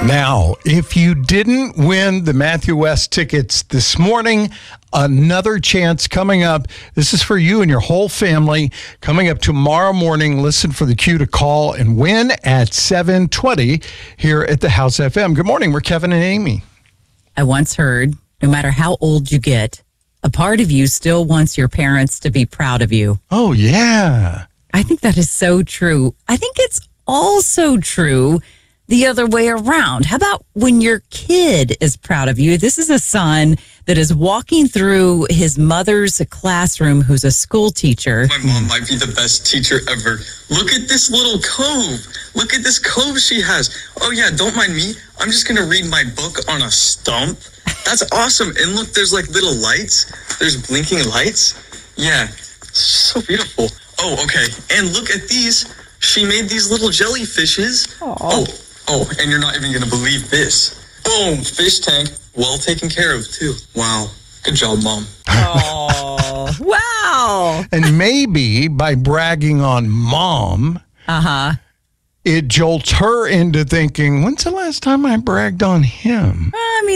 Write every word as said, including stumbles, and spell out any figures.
Now, if you didn't win the Matthew West tickets this morning, another chance coming up. This is for you and your whole family. Coming up tomorrow morning, listen for the cue to call and win at seven twenty here at the House F M. Good morning. We're Kevin and Amy. I once heard, no matter how old you get, a part of you still wants your parents to be proud of you. Oh, yeah. I think that is so true. I think it's also true the other way around. How about when your kid is proud of you? This is a son that is walking through his mother's classroom who's a school teacher. My mom might be the best teacher ever. Look at this little cove. Look at this cove she has. Oh, yeah, don't mind me. I'm just going to read my book on a stump. That's awesome. And look, there's like little lights. There's blinking lights. Yeah, so beautiful. Oh, okay. And look at these. She made these little jellyfishes. Aww. Oh, oh, and you're not even going to believe this. Boom, fish tank. Well taken care of, too. Wow. Good job, Mom. Oh, wow. And maybe by bragging on Mom, uh-huh, it jolts her into thinking, when's the last time I bragged on him? Uh,